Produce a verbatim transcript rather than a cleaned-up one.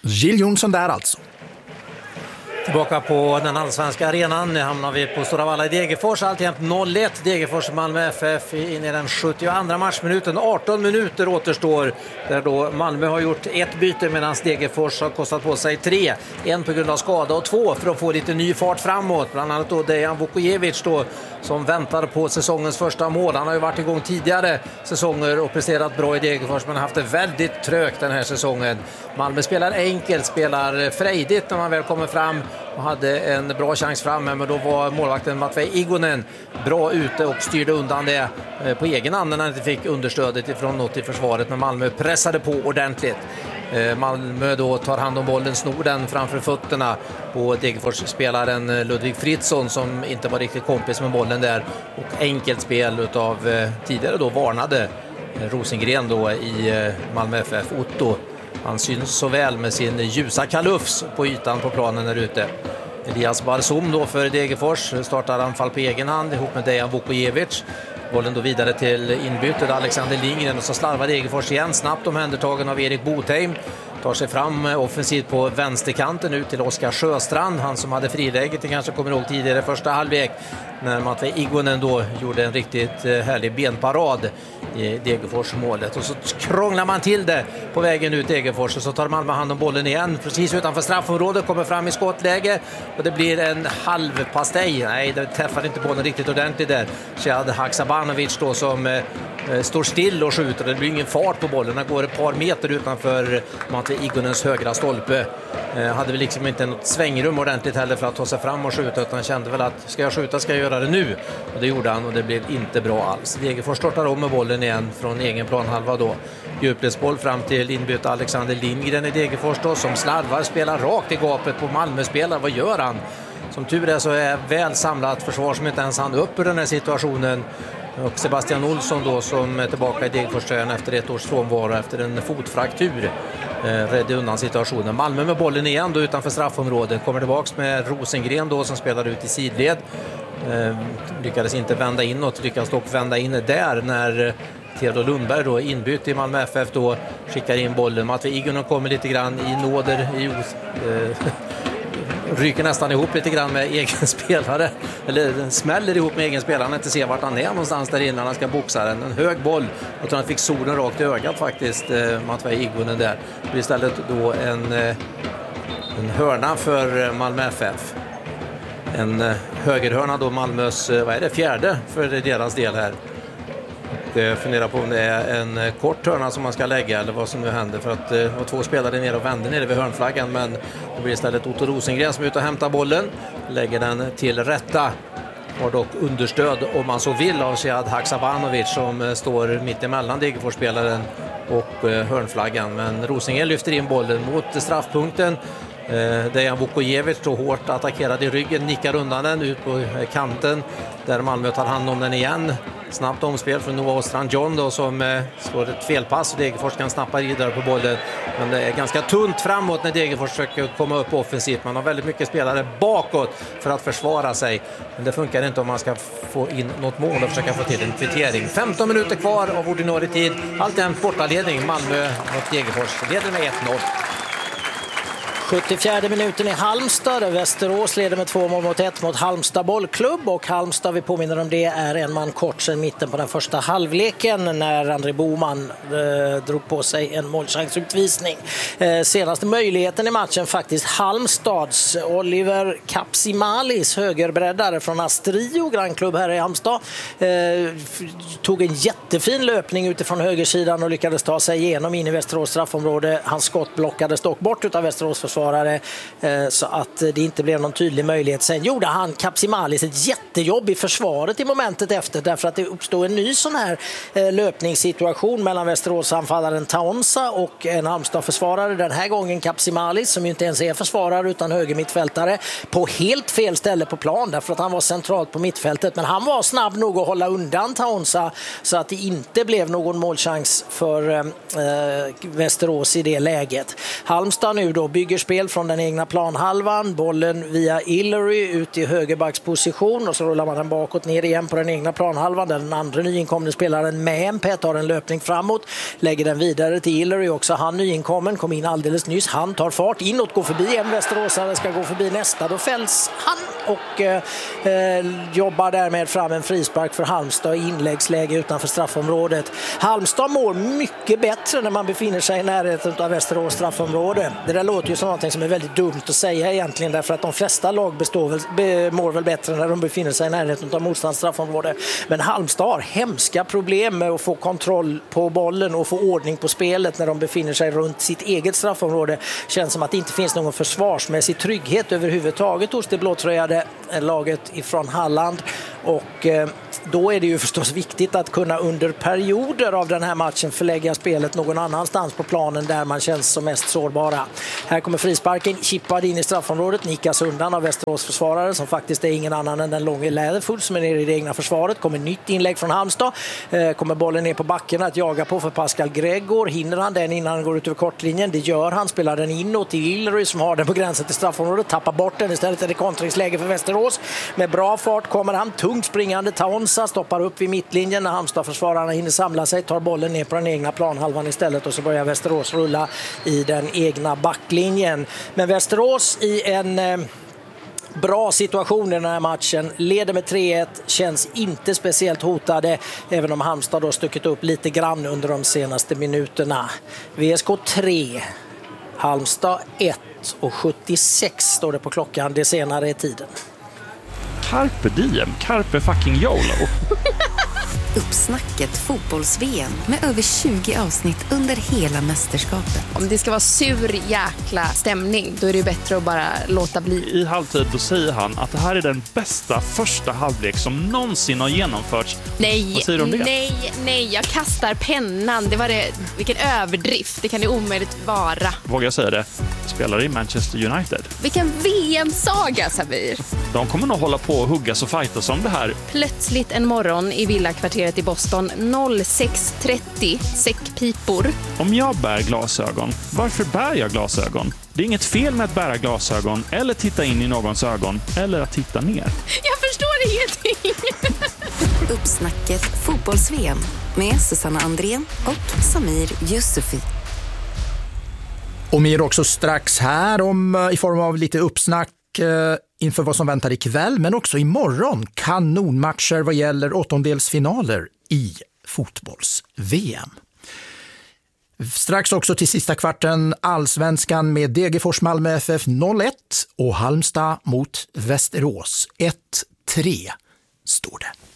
Jill Johnson där alltså. Tillbaka på den allsvenska arenan. Nu hamnar vi på Stora Valla i Degerfors. Alltjämt noll ett. Degerfors Malmö F F in i den sjuttioandra matchminuten. arton minuter återstår. Där då Malmö har gjort ett byte medan Degerfors har kostat på sig tre. En på grund av skada och två för att få lite ny fart framåt. Bland annat då Dejan Vukojevic då, som väntar på säsongens första mål. Han har ju varit igång tidigare säsonger och presterat bra i Degerfors, men har haft det väldigt trögt den här säsongen. Malmö spelar enkelt, spelar frejdigt när man väl kommer fram och hade en bra chans framme, men då var målvakten Matvej Igonen bra ute och styrde undan det på egen hand när han inte fick understödet ifrån något i försvaret, men Malmö pressade på ordentligt. Malmö då tar hand om bollen, snor den framför fötterna på Degerfors-spelaren Ludvig Fritzson som inte var riktigt kompis med bollen där, och enkelt spel utav tidigare då varnade Rosengren då i Malmö F F. Otto, han syns så väl med sin ljusa kalufs på ytan på planen där ute. Elias Barzum då för Degerfors startar anfall på egen hand ihop med Dejan Vukojevic. Bollen då vidare till inbytet Alexander Lindgren, och så slarvar Degerfors igen, snabbt omhändertagen av Erik Botheim. Tar sig fram offensivt på vänsterkanten ut till Oskar Sjöstrand, han som hade friläget, det kanske kommer ihåg tidigare första halvlek när Matvej Igonen då gjorde en riktigt härlig benparad i Degerfors målet. Och så krånglar man till det på vägen ut Degerfors, och så tar Malmö hand om bollen igen precis utanför straffområdet, kommer fram i skottläge och det blir en halv pastej. Nej, det träffar inte bollen riktigt ordentligt där. Shad Haksabanovic då som eh, står still och skjuter. Det blir ingen fart på bollen. Den går ett par meter utanför Matvej Igonens högra stolpe. Eh, hade väl liksom inte något svängrum ordentligt heller för att ta sig fram och skjuta, utan han kände väl att ska jag skjuta ska jag göra det nu. Och det gjorde han, och det blev inte bra alls. Degerfors startar om med bollen igen från egen planhalva då. Djupledsboll fram till inbytt Alexander Lindgren i Degerfors då, som slarvar, spelar rakt i gapet på Malmö-spelare. Vad gör han? Som tur är så är väl samlat försvar som inte ens hann upp ur den här situationen. Och Sebastian Olsson då, som är tillbaka i Degerfors-tröjan efter ett års frånvaro efter en fotfraktur, eh, räddade undan situationen. Malmö med bollen igen då utanför straffområdet. Kommer tillbaks med Rosengren då som spelar ut i sidled. Eh, lyckades inte vända inåt, lyckades dock vända in där när Theodor Lundberg då inbytt i Malmö F F då skickar in bollen. Matvej Igonen kommer lite grann i nåder i os... Eh, ryker nästan ihop lite grann med egen spelare, eller smäller ihop med egen spelare, han inte ser vart han är någonstans där innan han ska boxa den. En hög boll, och tror han fick solen rakt i ögat faktiskt, eh, Matvej Igonen där. Det blir istället då en, eh, en hörna för Malmö F F. En eh, högerhörna då, Malmös, eh, vad är det, fjärde för deras del här. Jag funderar på om det är en kort hörna som man ska lägga eller vad som nu händer, för att det var två spelare ner och vände nere vid hörnflaggan, men det blir istället Otto Rosengren som är ute och hämtar bollen, lägger den till rätta, har dock understöd om man så vill av Shad Haksabanovic som står mitt emellan Degerfors-spelaren och hörnflaggan, men Rosengren lyfter in bollen mot straffpunkten. Dejan Vukojevic då hårt attackerad i ryggen, nickar undan den ut på kanten där Malmö tar hand om den igen. Snabbt omspel från Noah Ostrand John då, som eh, slår ett felpass. Degerfors kan snappa vidare på bollen, men det är ganska tunt framåt när Degerfors försöker komma upp offensivt. Man har väldigt mycket spelare bakåt för att försvara sig, men det funkar inte om man ska få in något mål och försöka få till en kvittering. femton minuter kvar av ordinarie tid. Alltjämt bortaledning, Malmö mot Degerfors leder med ett noll. sjuttiofjärde minuten i Halmstad. Västerås leder med två mål mot ett mot Halmstad bollklubb, och Halmstad, vi påminner om det, är en man kort sedan mitten på den första halvleken när André Boman eh, drog på sig en målchansutvisning. Eh, senaste möjligheten i matchen faktiskt Halmstads Oliver Kapsimalis, högerbreddare från Astrio grannklubb här i Halmstad, eh, tog en jättefin löpning utifrån högersidan och lyckades ta sig igenom in i Västerås straffområde. Hans skott blockades dock bort utav Västerås försvar, så att det inte blev någon tydlig möjlighet. Sen gjorde han, Kapsimalis, ett jättejobb i försvaret i momentet efter, därför att det uppstod en ny sån här löpningssituation mellan Västerås-anfallaren Taonsa och en Halmstad-försvarare. Den här gången Kapsimalis, som ju inte ens är försvarare utan höger mittfältare, på helt fel ställe på plan, därför att han var centralt på mittfältet, men han var snabb nog att hålla undan Taonsa så att det inte blev någon målchans för eh, Västerås i det läget. Halmstad nu då bygger omställningsspel från den egna planhalvan. Bollen via Illory ut i högerbacksposition och så rullar man den bakåt ner igen på den egna planhalvan. Den andra nyinkomne spelaren Mämpä tar en löpning framåt, lägger den vidare till Illory. Också han nyinkommen, kom in alldeles nyss. Han tar fart inåt, går förbi en västeråsare, ska gå förbi nästa. Då fälls han och eh, jobbar därmed fram en frispark för Halmstad i inläggsläge utanför straffområdet. Halmstad mår mycket bättre när man befinner sig i närheten av Västerås straffområde. Det där låter ju som något som är väldigt dumt att säga egentligen, därför att de flesta lag består väl, be, mår väl bättre när de befinner sig i närheten av motståndarens straffområde. Men Halmstad har hemska problem med att få kontroll på bollen och få ordning på spelet när de befinner sig runt sitt eget straffområde. Känns som att det inte finns någon försvarsmässig trygghet överhuvudtaget hos det blåtröjade laget ifrån Halland. Och eh, då är det ju förstås viktigt att kunna under perioder av den här matchen förlägga spelet någon annanstans på planen där man känns som mest sårbara. Här kommer frisparken chippad in i straffområdet, nickas undan av Västerås försvarare som faktiskt är ingen annan än den långa Läderfull som är nere i det egna försvaret. Kommer nytt inlägg från Halmstad, eh, kommer bollen ner på backen att jaga på för Pascal Gregor. Hinner han den innan han går ut över kortlinjen? Det gör han, spelar den inåt till Illory som har den på gränsen till straffområdet, tappar bort den. Istället är det kontringsläge för Västerås. Med bra fart kommer han, tungt springande Taonsa, stoppar upp vid mittlinjen när Halmstad-försvararna hinner samla sig, tar bollen ner på den egna planhalvan istället och så börjar Västerås rulla i den egna backlinjen. Men Västerås i en eh, bra situation i den här matchen, leder med tre ett, känns inte speciellt hotade, även om Halmstad då stuckit upp lite grann under de senaste minuterna. V S K tre, Halmstad ett och sjuttiosex står det på klockan, det senare i tiden. Carpe diem, carpe fucking YOLO. Uppsnacket fotbolls-V M med över tjugo avsnitt under hela mästerskapet. Om det ska vara sur jäkla stämning, då är det bättre att bara låta bli. I halvtid då säger han att det här är den bästa första halvlek som någonsin har genomförts. Nej, Vad säger du om det? nej, nej, jag kastar pennan. Det var det, vilken överdrift, det kan det omöjligt vara. Vågar jag säga det? Spelar i Manchester United. Vilken V M-saga, Samir. De kommer nog hålla på och huggas och fightas om det här. Plötsligt en morgon i villakvarteret i Boston, noll sex trettio, säckpipor. Om jag bär glasögon, varför bär jag glasögon? Det är inget fel med att bära glasögon eller titta in i någons ögon eller att titta ner. Jag förstår ingenting. Uppsnacket fotbolls-V M med Susanna Andrén och Samir Yusufi. Och mer också strax här om, i form av lite uppsnack eh, inför vad som väntar ikväll, men också imorgon kanonmatcher vad gäller åttondelsfinaler i fotbolls-V M. Strax också till sista kvarten Allsvenskan med Degerfors Malmö F F noll ett och Halmstad mot Västerås ett tre står det.